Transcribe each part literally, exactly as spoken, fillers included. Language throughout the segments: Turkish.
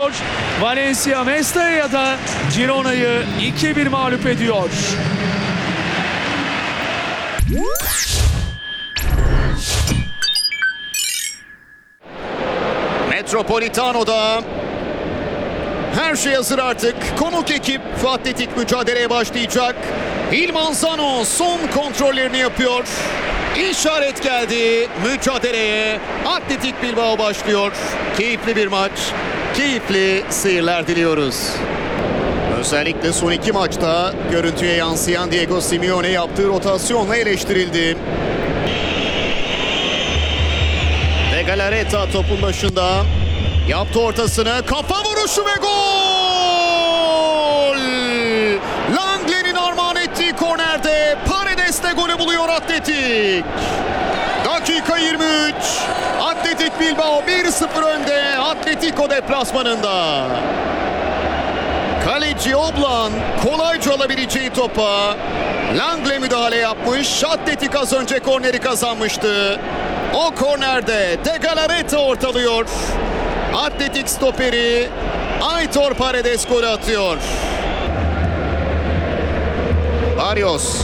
ediyor. Valencia Mestalla'da Girona'yı iki bir mağlup ediyor. Metropolitano'da her şey hazır artık. Konuk ekip atletik mücadeleye başlayacak. Il Manzano son kontrollerini yapıyor. İşaret geldi mücadeleye. Atletik Bilbao başlıyor. Keyifli bir maç. Keyifli seyirler diliyoruz. Özellikle son iki maçta görüntüye yansıyan Diego Simeone yaptığı rotasyonla eleştirildi. De Galarreta topun başında. Yaptı ortasını. Kafa vuruşu ve gol! Langle'nin armağan ettiği kornerde Paredes'te golü buluyor Atletik. Dakika yirmi üç. Atletik Bilbao bir sıfır önde Atletico deplasmanında. Kaleci Oblan kolayca alabileceği topa Langle müdahale yapmış. Atletik az önce korneri kazanmıştı. O kornerde De Galarreta ortalıyor. Atletik stoperi Aitor Paredes golü atıyor. Barrios.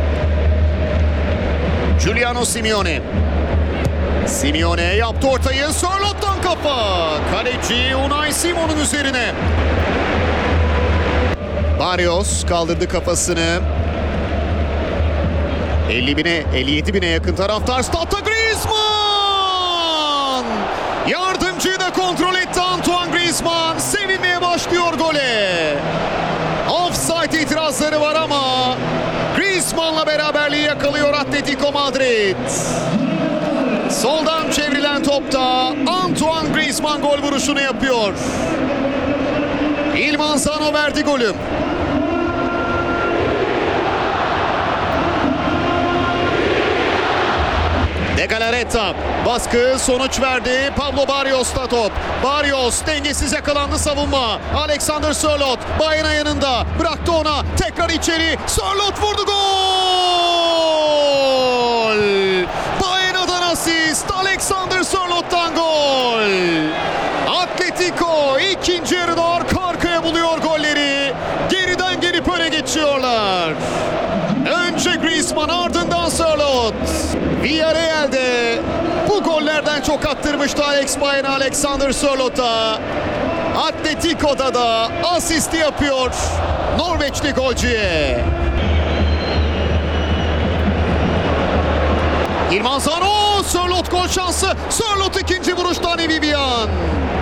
Giuliano Simeone. Simeone yaptı ortayı. Sörlot'tan kafa. Kaleci Unai Simon'un üzerine. Barrios kaldırdı kafasını. elli bine, elli yedi bine yakın taraftar statta. Griezmann! Yardımcıyı da kontrol etti Antoine Griezmann. Sevinmeye başlıyor gole. Offside itirazları var ama Griezmann'la beraberliği yakalıyor Atletico Madrid. Soldan çevrilen topta Antoine Griezmann gol vuruşunu yapıyor. Il Manzano verdi golü. De Galarreta baskı sonuç verdi. Pablo Barrios'ta top. Barrios dengesiz yakalandı savunma. Alexander Sörloth Baena yanında. Bıraktı ona. Tekrar içeri. Sörloth vurdu gol! Baena'dan asist. Alexander Sörloth'tan gol. Atletico ikinci yarıda arka arkaya buluyor golleri. Geriden gelip öne geçiyorlar. Önce Griezmann ardından Sörloth. Villarreal'de bu gollerden çok attırmıştı Alex Baena Alexander Sörloth'a. Atletico'da da asisti yapıyor Norveçli golcüye. Il Manzano, Sörloth gol şansı. Sörloth ikinci vuruştan Vivian.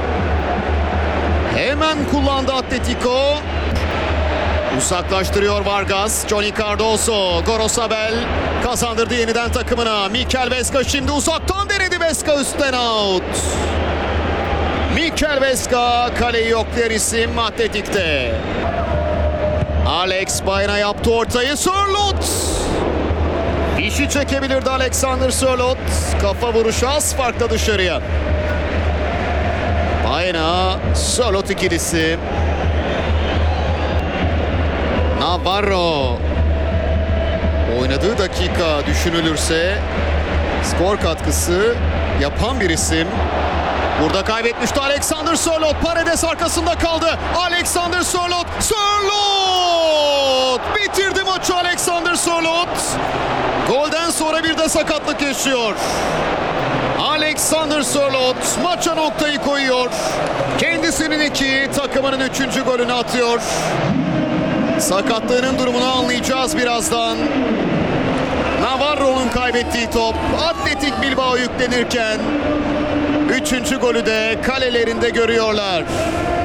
Hemen kullandı Atletico. Uzaklaştırıyor Vargas. Johnny Cardoso. Gorosabel kazandırdı yeniden takımına. Mikel Vesga şimdi uzaktan denedi. Vesga üstten out. Mikel Vesga kaleyi yoklayan isim Atletik'te. Alex Baena yaptı ortayı. Sörloth. Fişi çekebilirdi Alexander Sörloth. Kafa vuruşu az farkla dışarıya. Baena Sörloth ikilisi. Navarro. Oynadığı dakika düşünülürse skor katkısı yapan bir isim. Burada kaybetmişti Alexander Sörloth. Paredes arkasında kaldı. Alexander Sörloth. Sörloth! Bitirdi maçı Alexander Sörloth. Golden sonra bir de sakatlık yaşıyor. Alexander Sörloth maça noktayı koyuyor. Kendisinin iki, takımının üçüncü golünü atıyor. Sakatlığının durumunu anlayacağız birazdan. Navarro'nun kaybettiği top Atletik Bilbao yüklenirken üçüncü golü de kalelerinde görüyorlar.